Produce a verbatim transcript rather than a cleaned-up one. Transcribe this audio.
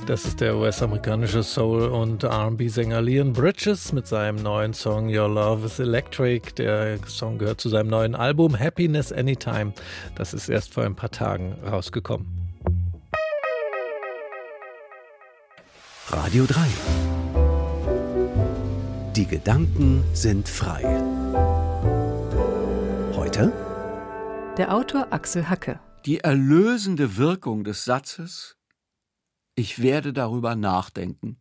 Das ist der U S-amerikanische Soul- und R and B-Sänger Leon Bridges mit seinem neuen Song Your Love is Electric. Der Song gehört zu seinem neuen Album Happiness Anytime. Das ist erst vor ein paar Tagen rausgekommen. Radio drei. Die Gedanken sind frei. Heute der Autor Axel Hacke. Die erlösende Wirkung des Satzes: Ich werde darüber nachdenken,